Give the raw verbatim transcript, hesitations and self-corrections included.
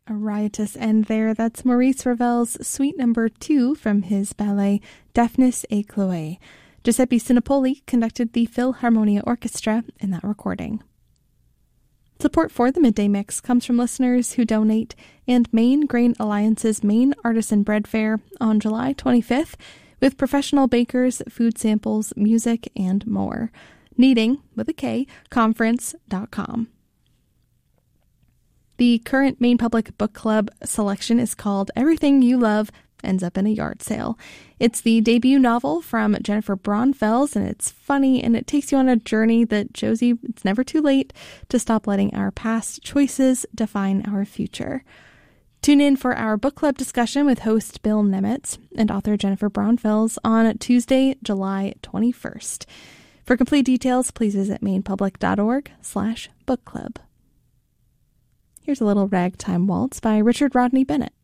A riotous end there. That's Maurice Ravel's Suite Number Two from his ballet Daphnis et Chloé. Giuseppe Sinopoli conducted the Philharmonia Orchestra in that recording. Support for the Midday Mix comes from listeners who donate, and Maine Grain Alliance's Maine Artisan Bread Fair on July twenty-fifth with professional bakers, food samples, music, and more. Kneading, with a K, conference dot com. The current Maine Public Book Club selection is called Everything You Love Ends Up in a Yard Sale. It's the debut novel from Jennifer Braunfels, and it's funny, and it takes you on a journey that shows you it's never too late to stop letting our past choices define our future. Tune in for our book club discussion with host Bill Nemitz and author Jennifer Braunfels on Tuesday, July twenty-first. For complete details, please visit mainepublic.org slash book club. Here's a little ragtime waltz by Richard Rodney Bennett.